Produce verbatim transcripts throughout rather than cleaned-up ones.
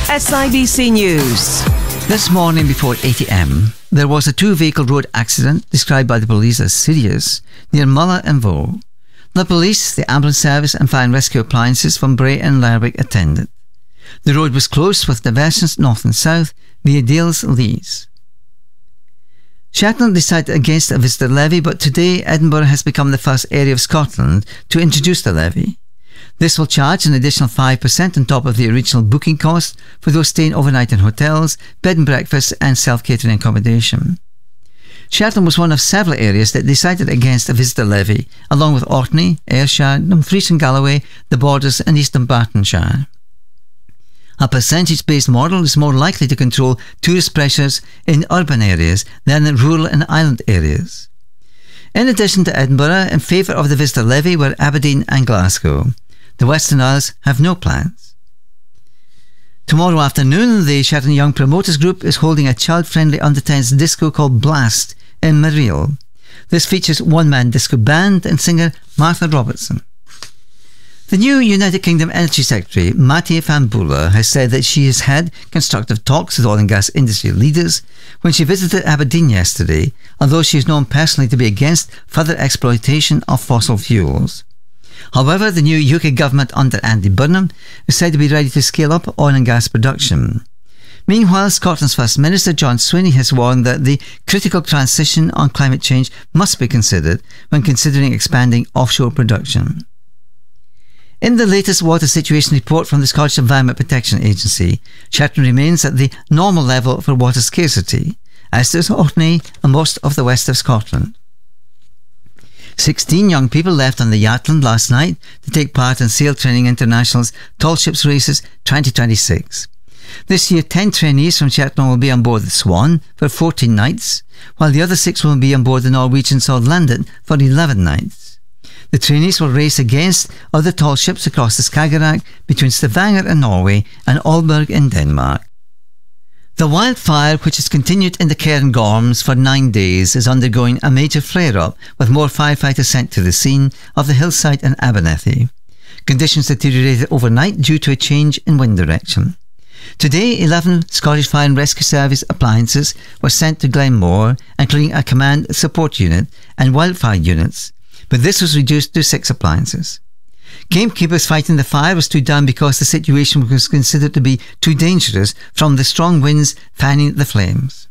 S I B C News. This morning before eight a.m, there was a two-vehicle road accident described by the police as serious near Mulla and Vaux. The police, the ambulance service and fire and rescue appliances from Bray and Lerwick attended. The road was closed with diversions north and south via Dales Lees. Shetland decided against a visitor levy, but today Edinburgh has become the first area of Scotland to introduce the levy. This will charge an additional five percent on top of the original booking cost for those staying overnight in hotels, bed and breakfast and self-catering accommodation. Shetland was one of several areas that decided against a visitor levy, along with Orkney, Ayrshire, Dumfries and Galloway, the Borders and East Dunbartonshire. A percentage-based model is more likely to control tourist pressures in urban areas than in rural and island areas. In addition to Edinburgh, in favour of the visitor levy were Aberdeen and Glasgow. The Western Isles have no plans. Tomorrow afternoon, the Shetland Young Promoters Group is holding a child-friendly under-tens disco called Blast in Mareel. This features one-man disco band and singer Martha Robertson. The new United Kingdom Energy Secretary, Mattie van Bula, has said that she has had constructive talks with oil and gas industry leaders when she visited Aberdeen yesterday, although she is known personally to be against further exploitation of fossil fuels. However, the new U K government under Andy Burnham is said to be ready to scale up oil and gas production. Meanwhile, Scotland's First Minister John Swinney has warned that the critical transition on climate change must be considered when considering expanding offshore production. In the latest water situation report from the Scottish Environment Protection Agency, Shetland remains at the normal level for water scarcity, as does Orkney and most of the west of Scotland. Sixteen young people left on the Yatland last night to take part in Sail Training International's Tall Ships Races twenty twenty-six. This year, ten trainees from Shetland will be on board the Swan for fourteen nights, while the other six will be on board the Norwegian Sword London for eleven nights. The trainees will race against other tall ships across the Skagerrak between Stavanger in Norway and Aalborg in Denmark. The wildfire, which has continued in the Cairngorms for nine days, is undergoing a major flare-up, with more firefighters sent to the scene of the hillside in Abernethy. Conditions deteriorated overnight due to a change in wind direction. Today, eleven Scottish Fire and Rescue Service appliances were sent to Glenmore, including a command support unit and wildfire units, but this was reduced to six appliances. Gamekeepers fighting the fire was stood down because the situation was considered to be too dangerous from the strong winds fanning the flames.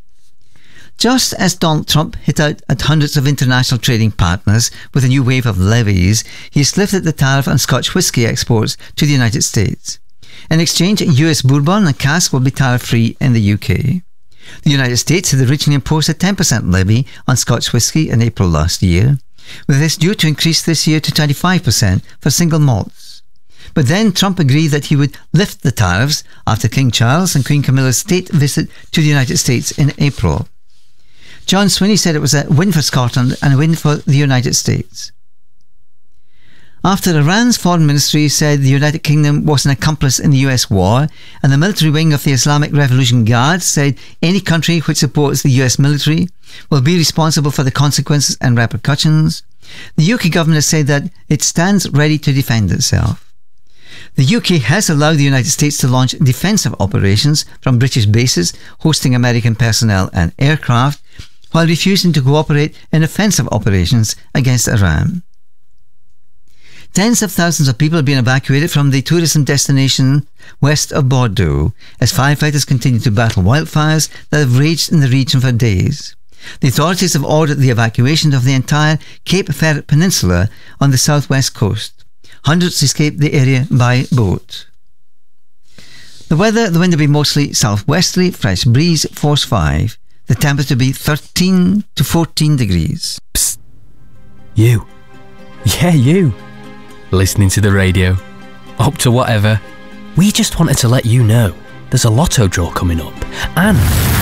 Just as Donald Trump hit out at hundreds of international trading partners with a new wave of levies, he has lifted the tariff on Scotch whisky exports to the United States. In exchange, U S bourbon and cask will be tariff-free in the U K. The United States had originally imposed a ten percent levy on Scotch whisky in April last year, with this due to increase this year to twenty-five percent for single malts. But then Trump agreed that he would lift the tariffs after King Charles and Queen Camilla's state visit to the United States in April. John Swinney said it was a win for Scotland and a win for the United States. After Iran's foreign ministry said the United Kingdom was an accomplice in the U S war, and the military wing of the Islamic Revolution Guard said any country which supports the U S military will be responsible for the consequences and repercussions, the U K government has said that it stands ready to defend itself. The U K has allowed the United States to launch defensive operations from British bases hosting American personnel and aircraft, while refusing to cooperate in offensive operations against Iran. Tens of thousands of people have been evacuated from the tourism destination west of Bordeaux as firefighters continue to battle wildfires that have raged in the region for days. The authorities have ordered the evacuation of the entire Cape Ferret Peninsula on the southwest coast. Hundreds escaped the area by boat. The weather, the wind will be mostly southwesterly, fresh breeze, force five. The temperature will be thirteen to fourteen degrees. Psst. You. Yeah, you. Listening to the radio, up to whatever. We just wanted to let you know there's a lotto draw coming up, and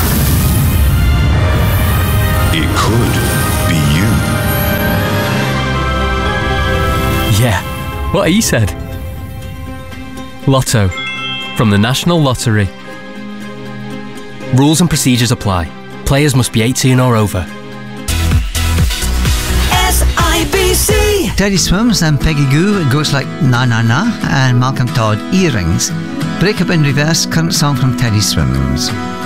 it could be you. Yeah, what he said. Lotto, from the National Lottery. Rules and procedures apply. Players must be eighteen or over. S I B C Teddy Swims and Peggy Goo, It Goes Like Na Na Na, and Malcolm Todd, Earrings. Break Up in Reverse, current song from Teddy Swims.